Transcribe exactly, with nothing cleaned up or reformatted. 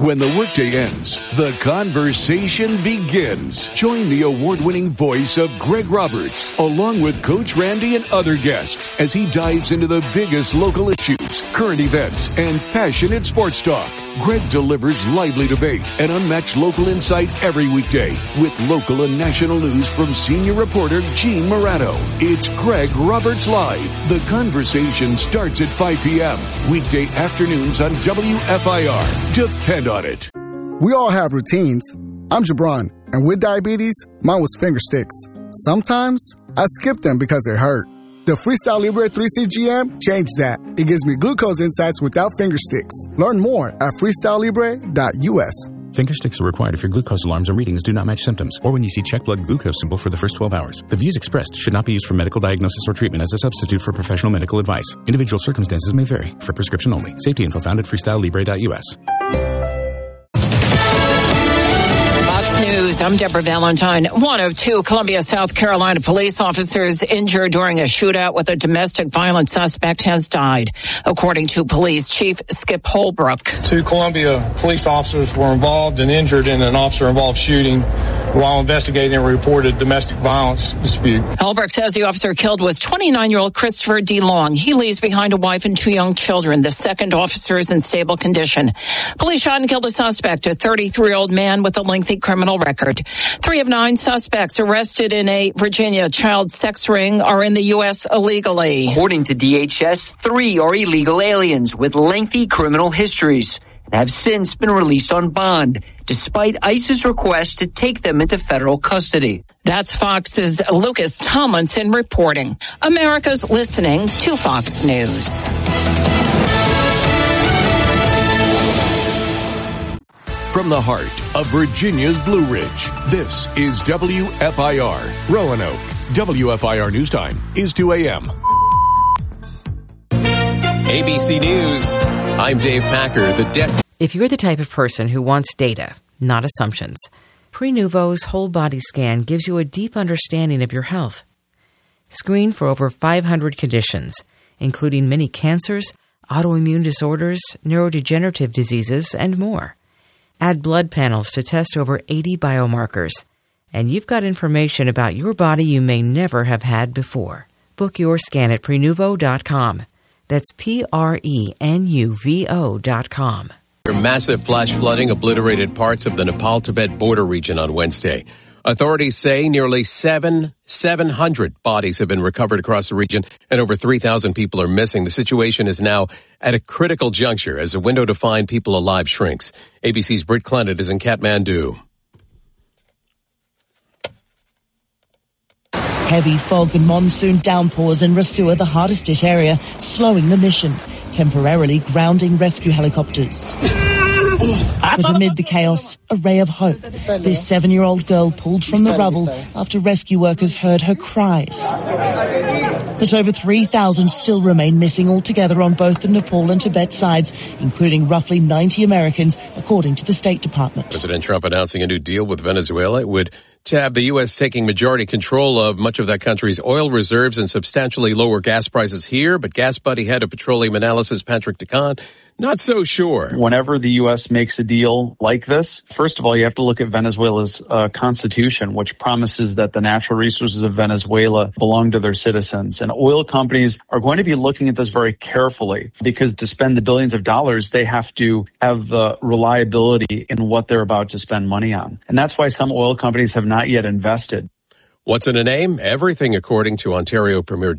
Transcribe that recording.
When the workday ends, the conversation begins. Join the award-winning voice of Greg Roberts, along with Coach Randy and other guests, as he dives into the biggest local issues, current events, and passionate sports talk. Greg delivers lively debate and unmatched local insight every weekday, with local and national news from senior reporter Gene Morano. It's Greg Roberts Live. The conversation starts at five p.m. weekday afternoons on W F I R. Depend on it. We all have routines. I'm Jabron, and with diabetes, mine was finger sticks. Sometimes I skip them because they hurt. The Freestyle Libre three C G M changed that. It gives me glucose insights without finger sticks. Learn more at freestyle libre dot u s. Finger sticks are required if your glucose alarms and readings do not match symptoms, or when you see check blood glucose symbol for the first twelve hours. The views expressed should not be used for medical diagnosis or treatment as a substitute for professional medical advice. Individual circumstances may vary. For prescription only. Safety info found at freestyle libre dot u s. News. I'm Deborah Valentine. One of two Columbia, South Carolina police officers injured during a shootout with a domestic violence suspect has died, according to Police Chief Skip Holbrook. Two Columbia police officers were involved and injured in an officer-involved shooting while investigating a reported domestic violence dispute. Holbrook says the officer killed was twenty-nine-year-old Christopher D. Long. He leaves behind a wife and two young children. The second officer is in stable condition. Police shot and killed a suspect, a thirty-three-year-old man with a lengthy criminal record. Three of nine suspects arrested in a Virginia child sex ring are in the U S illegally. According to D H S, three are illegal aliens with lengthy criminal histories and have since been released on bond, despite ICE's request to take them into federal custody. That's Fox's Lucas Tomlinson reporting. America's listening to Fox News. From the heart of Virginia's Blue Ridge, this is W F I R, Roanoke. W F I R News Time is two a.m. A B C News, I'm Dave Packer. The death. If you're the type of person who wants data, not assumptions, Prenuvo's whole body scan gives you a deep understanding of your health. Screen for over five hundred conditions, including many cancers, autoimmune disorders, neurodegenerative diseases, and more. Add blood panels to test over eighty biomarkers, and you've got information about your body you may never have had before. Book your scan at prenuvo dot com. That's P R E N U V O dot com. Massive flash flooding obliterated parts of the Nepal-Tibet border region on Wednesday. Authorities say nearly seven, seven hundred bodies have been recovered across the region and over three thousand people are missing. The situation is now at a critical juncture as the window to find people alive shrinks. A B C's Britt Clennett is in Kathmandu. Heavy fog and monsoon downpours in Rasua, the hardest hit area, slowing the mission, temporarily grounding rescue helicopters. But amid the chaos, a ray of hope. This seven-year-old girl pulled from the rubble after rescue workers heard her cries. But over three thousand still remain missing altogether on both the Nepal and Tibet sides, including roughly ninety Americans, according to the State Department. President Trump announcing a new deal with Venezuela. It would to have the U S taking majority control of much of that country's oil reserves and substantially lower gas prices here. But Gas Buddy head of petroleum analysis, Patrick DeCon, not so sure. Whenever the U S makes a deal like this, first of all, you have to look at Venezuela's uh, constitution, which promises that the natural resources of Venezuela belong to their citizens. And oil companies are going to be looking at this very carefully because to spend the billions of dollars, they have to have the reliability in what they're about to spend money on. And that's why some oil companies have not yet invested. What's in a name? Everything, according to Ontario Premier